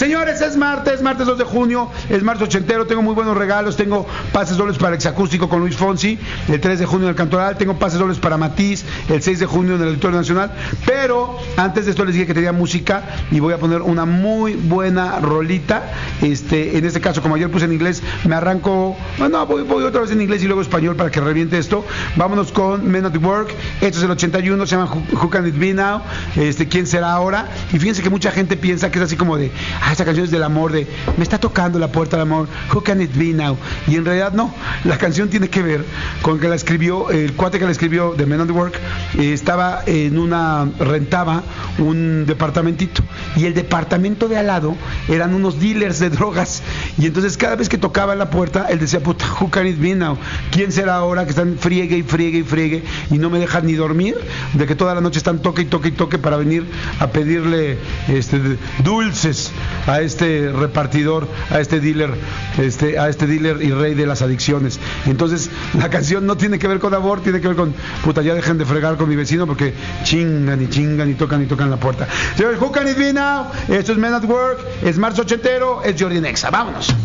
Señores, es martes 2 de junio, es martes ochentero, tengo muy buenos regalos, tengo pases dobles para Exacústico con Luis Fonsi, el 3 de junio en el Cantoral, tengo pases dobles para Matiz, el 6 de junio en el Auditorio Nacional, pero antes de esto les dije que tenía música y voy a poner una muy buena rolita, en este caso como ayer puse en inglés, me arranco, bueno, voy otra vez en inglés y luego español para que reviente esto. Vámonos con Men at Work, esto es el 81, se llama Who Can It Be Now, ¿quién será ahora? Y fíjense que mucha gente piensa que es así como de, esta canción es del amor, de me está tocando la puerta del amor, Who Can It Be Now, y en realidad no, la canción tiene que ver con que la escribió, el cuate que la escribió de Men at Work, estaba rentaba un departamentito, y el departamento de al lado eran unos dealers de drogas, y entonces cada vez que tocaba la puerta, él decía, puta, Who Can It Be Now, ¿quién será ahora que están friegue y friegue y friegue y no me dejan ni dormir, de que toda la noche están toque y toque y toque para venir a pedirle dulces a este repartidor, a este dealer y rey de las adicciones? Entonces la canción no tiene que ver con amor, tiene que ver con, puta, ya dejen de fregar con mi vecino porque chingan y tocan la puerta. Señores, Who Can It Be Now, esto es Men at Work, es marzo ochentero, es Jordi Nexa, vámonos.